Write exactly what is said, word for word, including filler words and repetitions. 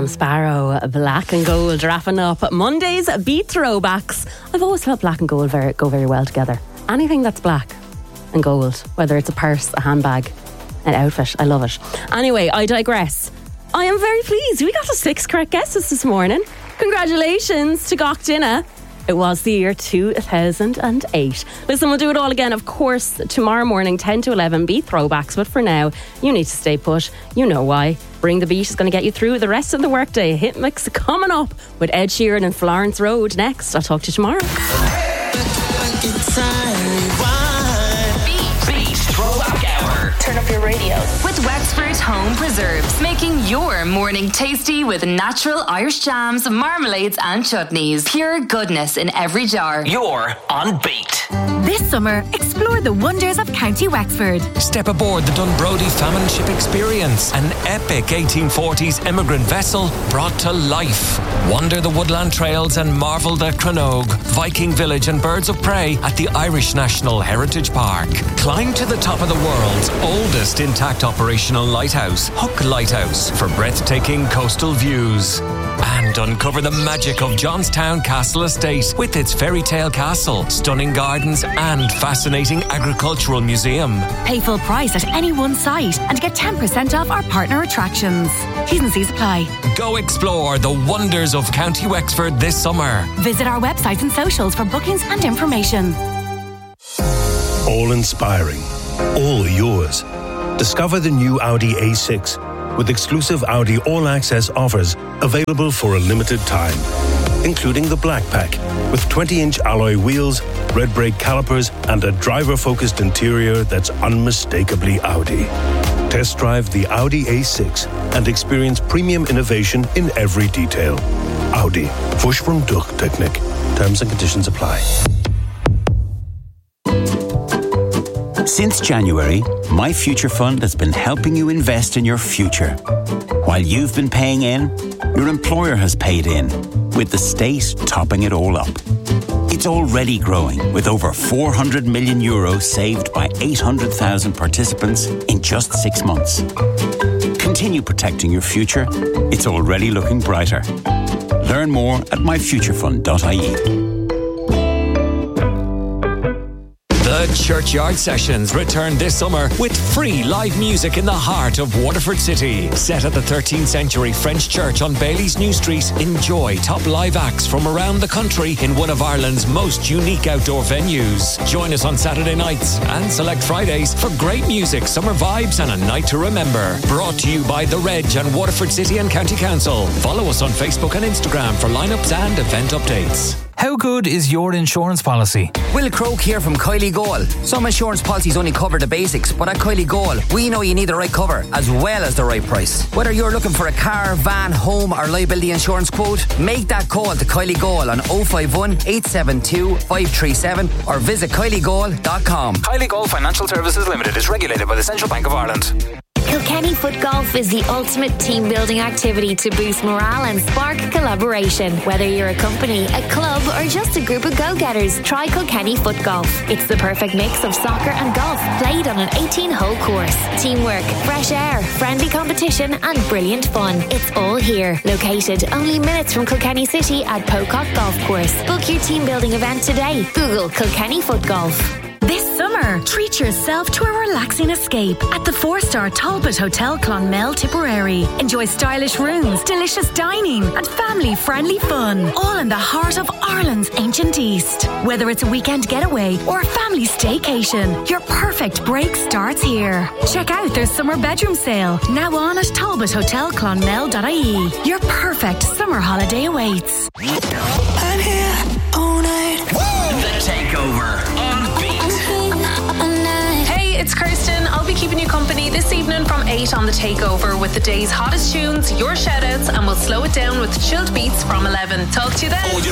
Sam Sparro, Black and Gold, wrapping up Monday's Beat Throwbacks. I've always felt black and gold very, go very well together. Anything that's black and gold, whether it's a purse, a handbag, an outfit, I love it. Anyway, I digress. I am very pleased. We got to six correct guesses this morning. Congratulations to Gach Dinna. It was the year two thousand eight. Listen, we'll do it all again, of course, tomorrow morning, ten to eleven, Beat Throwbacks. But for now, you need to stay put. You know why. Bring the Beat is going to get you through the rest of the workday. Hit mix coming up with Ed Sheeran and Florence Road next. I'll talk to you tomorrow. Beat Throwback Hour. Turn up your radio. With Wexford Home Preserves, making your morning tasty with natural Irish jams, marmalades and chutneys. Pure goodness in every jar. You're on Beat. This summer, explore the wonders of County Wexford. Step aboard the Dunbrody Famine Ship Experience, an epic eighteen forties immigrant vessel brought to life. Wander the woodland trails and marvel at Cranogue, Viking Village and Birds of Prey at the Irish National Heritage Park. Climb to the top of the world's oldest intact operational lighthouse, Hook Lighthouse, for breathtaking coastal views. And uncover the magic of Johnstown Castle Estate with its fairy tale castle, stunning gardens and fascinating agricultural museum. Pay full price at any one site and get ten percent off our partner attractions. T's and C's apply. Go explore the wonders of County Wexford this summer. Visit our website and socials for bookings and information. All inspiring, all yours. Discover the new Audi A six with exclusive Audi all-access offers available for a limited time, including the Black Pack with twenty-inch alloy wheels, red brake calipers and a driver-focused interior that's unmistakably Audi. Test drive the Audi A six and experience premium innovation in every detail. Audi. Vorsprung durch Technik. Terms and conditions apply. Since January, My Future Fund has been helping you invest in your future. While you've been paying in, your employer has paid in, with the state topping it all up. It's already growing, with over four hundred million euros saved by eight hundred thousand participants in just six months. Continue protecting your future. It's already looking brighter. Learn more at my future fund dot I E. The Churchyard Sessions return this summer with free live music in the heart of Waterford City. Set at the thirteenth century French church on Bailey's New Street, enjoy top live acts from around the country in one of Ireland's most unique outdoor venues. Join us on Saturday nights and select Fridays for great music, summer vibes and a night to remember. Brought to you by The Reg and Waterford City and County Council. Follow us on Facebook and Instagram for lineups and event updates. How good is your insurance policy? Will Croak here from Kylie Goal. Some insurance policies only cover the basics, but at Kylie Goal, we know you need the right cover as well as the right price. Whether you're looking for a car, van, home or liability insurance quote, make that call to Kylie Goal on oh five one, eight seven two, five three seven or visit kylie goal dot com. Kylie Goal Financial Services Limited is regulated by the Central Bank of Ireland. Kilkenny Foot Golf is the ultimate team building activity to boost morale and spark collaboration. Whether you're a company, a club or just a group of go-getters, try Kilkenny Foot Golf. It's the perfect mix of soccer and golf played on an eighteen-hole course. Teamwork, fresh air, friendly competition and brilliant fun. It's all here. Located only minutes from Kilkenny City at Pocock Golf Course. Book your team building event today. Google Kilkenny Foot Golf. This summer, treat yourself to a relaxing escape at the four-star Talbot Hotel Clonmel, Tipperary. Enjoy stylish rooms, delicious dining and family-friendly fun, all in the heart of Ireland's ancient East. Whether it's a weekend getaway or a family staycation, your perfect break starts here. Check out their summer bedroom sale, now on at talbot hotel clonmel dot I E. Your perfect summer holiday awaits. I'm here all night. The Takeover on Beat. Hey, it's Kirsten. I'll be keeping you company this evening from eight on The Takeover with the day's hottest tunes, your shoutouts, and we'll slow it down with chilled beats from eleven. Talk to you then.